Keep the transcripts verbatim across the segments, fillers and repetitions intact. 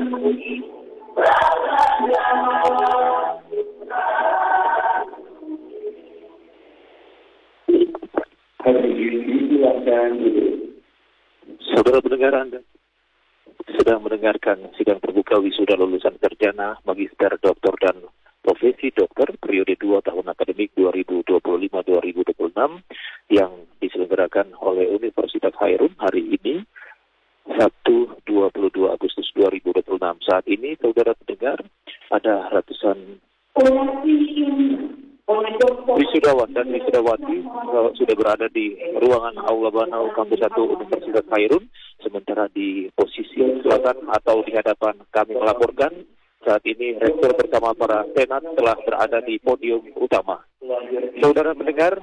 Saudara pendengar, Anda sedang mendengarkan sidang terbuka wisuda lulusan sarjana, magister, doktor, dan profesi dokter periode dua tahun akademik dua ribu dua puluh lima dua ribu dua puluh enam yang diselenggarakan oleh Universitas Hairun hari ini, Sabtu dua puluh dua Agustus dua ribu dua puluh enam. Saat ini, saudara pendengar, ada ratusan wisudawan dan wisudawati uh, sudah berada di ruangan Aula Banau Kampus satu Universitas Hairun, sementara di posisi selatan atau di hadapan kami melaporkan saat ini rektor bersama para senat telah berada di podium utama. Saudara mendengar,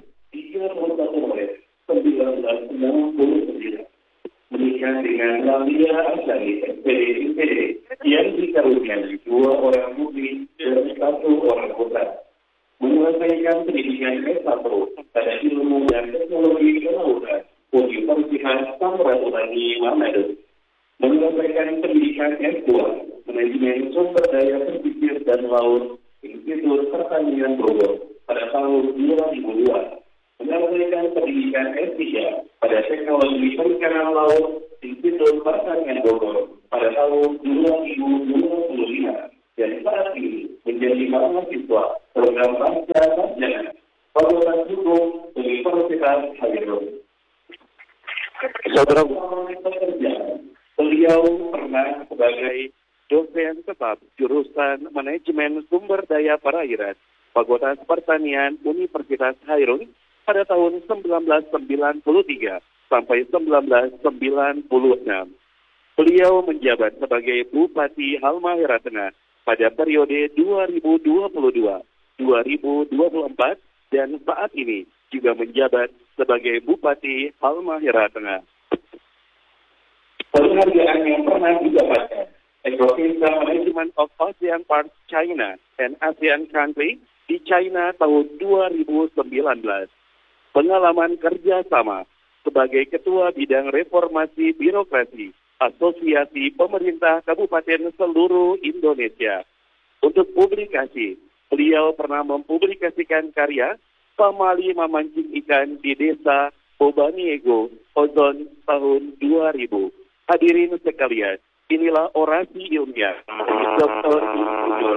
menikah dengan Lamia Asari, S P D I P D, yang dikaruniai dua orang putri dan satu orang putra. Menyelesaikan pendidikan S satu pada ilmu dan teknologi kelautan Universitas Samratulangi Manado. Menyelesaikan pendidikan S dua manajemen sumber daya pesisir dan laut Institut Pertanian Bogor pada tahun dua ribu dua. Menyelesaikan pendidikan S tiga pada teknologi perikanan laut Institut Pertanian Bogor pada tahun dua ribu dua puluh lima. Dan saat ini menjadi mahasiswa program pasca sarjana Fakultas Hukum Universitas Hairun. saudara Beliau pernah sebagai dosen tetap jurusan manajemen sumber daya perairan Fakultas Pertanian Universitas Hairun pada tahun seribu sembilan ratus sembilan puluh tiga sampai seribu sembilan ratus sembilan puluh enam. Beliau menjabat sebagai Bupati Halmahera Tengah pada periode dua ribu dua puluh dua sampai dua ribu dua puluh empat dan saat ini juga menjabat sebagai Bupati Halmahera Tengah. Penghargaan yang pernah didapatkan Ecovisa Management of Ocean Parks China and ASEAN Country di China tahun dua ribu sembilan belas. Pengalaman kerjasama sebagai Ketua Bidang Reformasi Birokrasi Asosiasi Pemerintah Kabupaten seluruh Indonesia. Untuk publikasi, beliau pernah mempublikasikan karya Pamali Memancing Ikan di Desa Bobaniego, Ozon tahun dua ribu. Hadirin sekalian, inilah orasi ilmiah Doktor Insinyur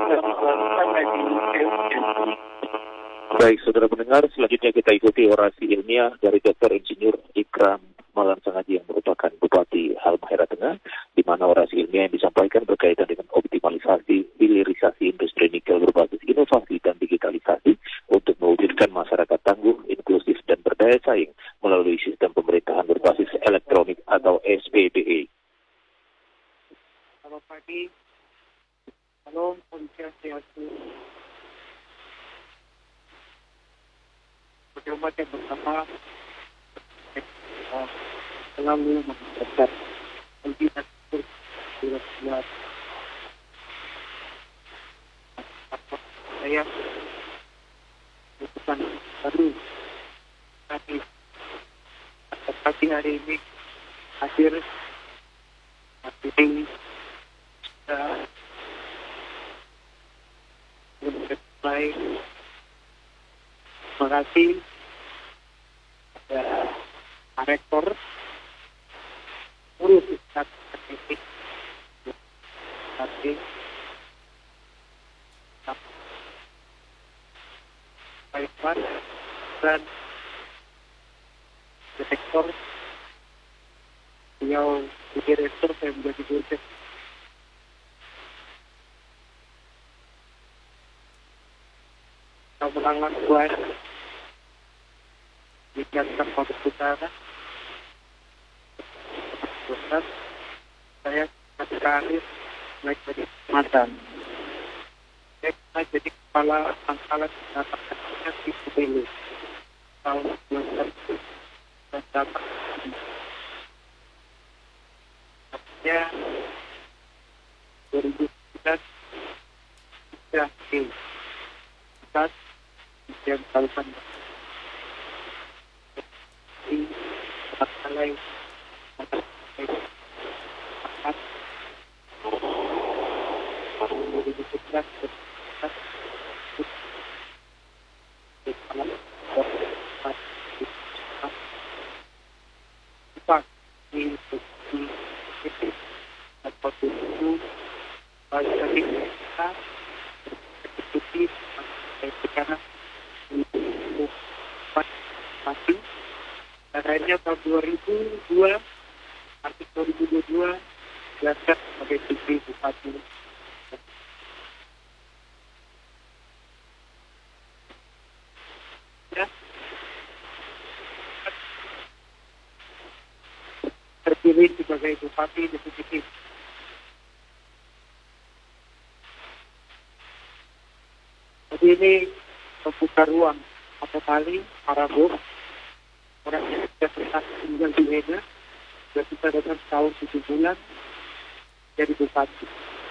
Baik, saudara pendengar, selanjutnya kita ikuti orasi ilmiah dari Doktor Insinyur Ikram Malan Sangaji yang merupakan Bupati Halmahera Tengah, di mana orasi ilmiah yang disampaikan berkaitan dengan optimalisasi hilirisasi industri nikel berbasis inovasi dan digitalisasi untuk mewujudkan masyarakat tangguh, inklusif, dan berdaya saing melalui sistem pemerintahan berbasis elektronik atau S P D E. Selamat pagi. Halo, Swastiastu. Umat yang bersama selalu mengucapkan pendidikan buat saya bukan baru tapi pagi hari ini hadir hadir kita mulai. Terima kasih kepada Pak Rektor, seluruh pusat akademik, tapi Pak Iwan dan Direktur, beliau Direktur saya menjadi dosen. Kita menangkan slide dikiaskan pada utara pusat saya terakhir naik dari Kecamatan saya pernah jadi kepala pangkalan pendapatan di Pemilu tahun dua ribu saya dapat artinya dua ribu sembilan sudah di pusat yang Kalimantan di Makalai tahun dua ribu sebelas Pak di itu atau itu bahasa kita eksekutif sekarang itu pasti dan akhirnya tahun dua ribu dua arti dua ribu dua puluh dua diangkat sebagai Putri Bupati. Ya. Terpilih sebagai Bupati Definitif. Jadi ini membuka ruang atau kali para buruh orang yang sudah pernah tinggal di Medan sudah kita datang setahun tujuh bulan jadi bupati.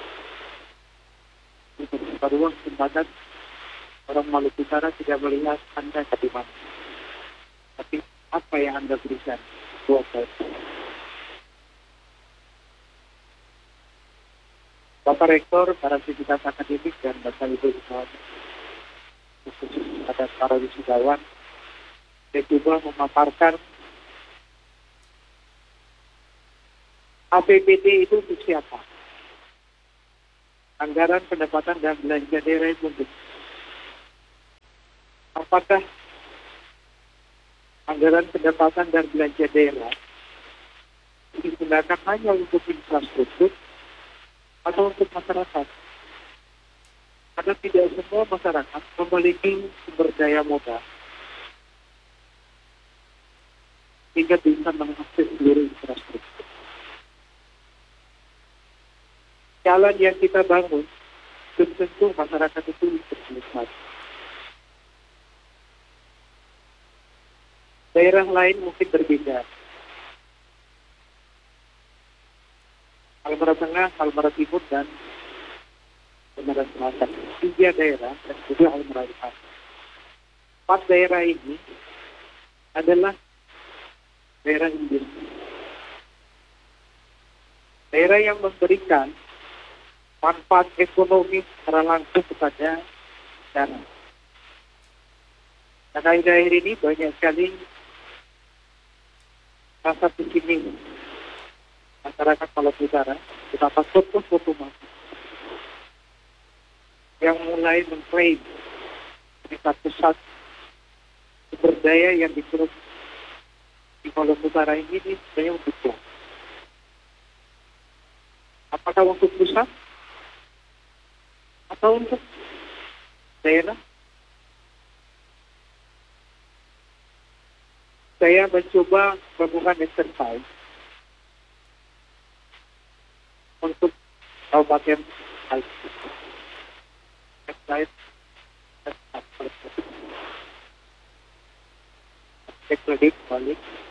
Untuk membuka ruang kesempatan orang Maluku Utara tidak melihat Anda dari mana, tapi apa yang Anda berikan buat saya. Bapak Rektor, para aktivitas akademik dan Bapak Ibu semuanya, khusus pada para wisudawan, saya coba memaparkan A P B D itu untuk siapa? Anggaran pendapatan dan belanja daerah itu untuk apakah anggaran pendapatan dan belanja daerah digunakan hanya untuk infrastruktur atau untuk masyarakat? Karena tidak semua masyarakat memiliki sumber daya modal sehingga bisa mengakses seluruh infrastruktur. Jalan yang kita bangun belum tentu masyarakat itu bermanfaat. Daerah lain mungkin berbeda. Halmara Tengah, Halmara Timur, dan Halmara Selatan. Tiga daerah dan juga Halmara Utara. Empat daerah ini adalah daerah industri. Daerah yang memberikan manfaat ekonomi secara langsung kepada daerah. Dan akhir-akhir ini banyak sekali rasa pesimis masyarakat Maluku Utara, betapa foto-foto masuk yang mulai mengklaim kita pusat sumber daya yang dikurus di Maluku Utara ini, ini sebenarnya untuk apa? Apakah untuk pusat atau untuk daerah? Saya mencoba melakukan exercise untuk kabupaten exercise cek kredit balik